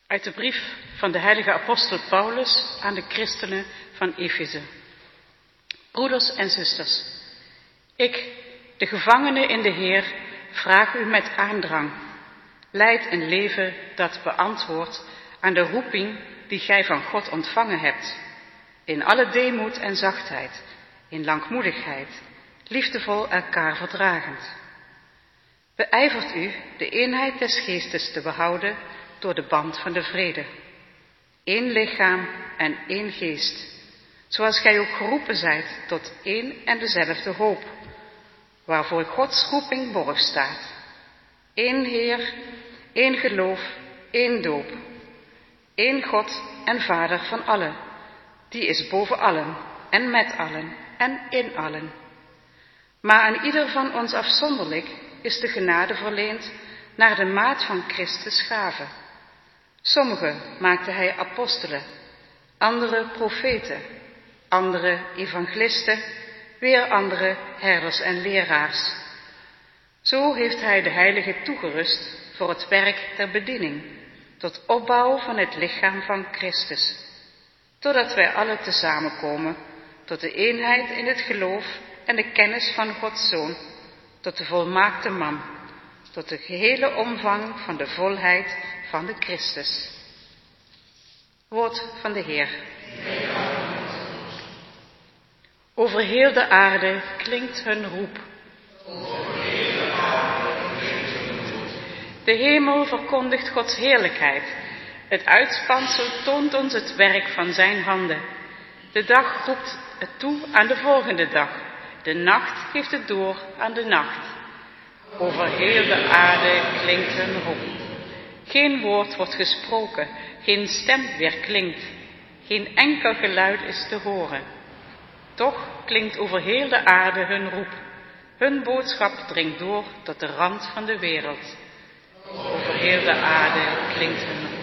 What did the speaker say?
Uit de brief van de heilige apostel Paulus aan de christenen van Efeze. Broeders en zusters, ik, de gevangene in de Heer, vraag u met aandrang. Leid een leven dat beantwoordt aan de roeping die gij van God ontvangen hebt. In alle deemoed en zachtheid, in langmoedigheid, liefdevol elkaar verdragend. Beijvert u de eenheid des geestes te behouden door de band van de vrede. Eén lichaam en één geest, zoals gij ook geroepen zijt tot één en dezelfde hoop, waarvoor Gods roeping borg staat. Eén Heer, één geloof, één doop. Eén God en Vader van allen, die is boven allen en met allen en in allen. Maar aan ieder van ons afzonderlijk is de genade verleend naar de maat van Christus gave. Sommigen maakte hij apostelen, andere profeten, andere evangelisten, weer andere herders en leraars. Zo heeft hij de heiligen toegerust voor het werk der bediening, tot opbouw van het lichaam van Christus, totdat wij alle tezamen komen tot de eenheid in het geloof en de kennis van Gods Zoon, tot de volmaakte man, tot de gehele omvang van de volheid van de Christus. Woord van de Heer. Over heel de aarde klinkt hun roep. De hemel verkondigt Gods heerlijkheid. Het uitspansel toont ons het werk van zijn handen. De dag roept het toe aan de volgende dag. De nacht geeft het door aan de nacht. Over heel de aarde klinkt hun roep. Geen woord wordt gesproken, geen stem weerklinkt. Geen enkel geluid is te horen. Toch klinkt over heel de aarde hun roep. Hun boodschap dringt door tot de rand van de wereld. Over heel de aarde klinkt hun roep.